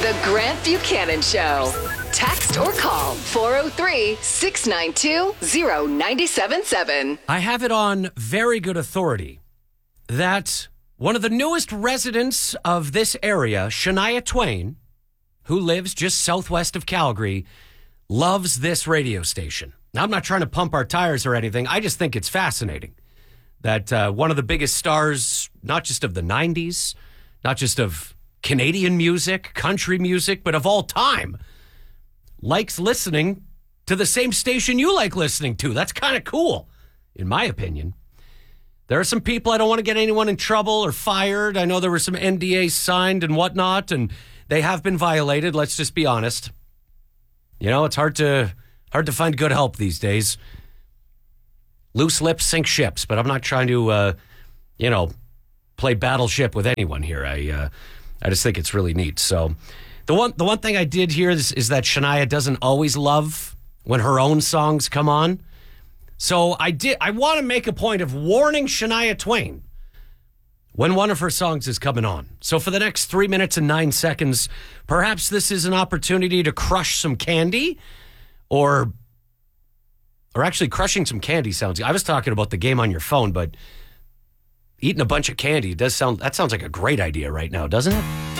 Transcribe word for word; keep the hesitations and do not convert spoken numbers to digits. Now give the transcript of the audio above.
The Grant Buchanan Show. Text or call four oh three, six nine two, oh nine seven seven. I have it on very good authority that one of the newest residents of this area, Shania Twain, who lives just southwest of Calgary, loves this radio station. Now, I'm not trying to pump our tires or anything. I just think it's fascinating that uh, one of the biggest stars, not just of the nineties, not just of Canadian music, country music, but of all time, likes listening to the same station you like listening to. That's kind of cool, in my opinion. There are some people, I don't want to get anyone in trouble or fired. I know there were some N D As signed and whatnot, and they have been violated. Let's just be honest. You know, it's hard to hard to find good help these days. Loose lips sink ships, but I'm not trying to, uh, you know, play battleship with anyone here. I uh, I just think it's really neat. So the one the one thing I did hear is, is that Shania doesn't always love when her own songs come on. So I did. I want to make a point of warning Shania Twain when one of her songs is coming on. So for the next three minutes and nine seconds, perhaps this is an opportunity to crush some candy, or, or actually crushing some candy sounds. I was talking about the game on your phone, but eating a bunch of candy does sound. That sounds like a great idea right now, doesn't it?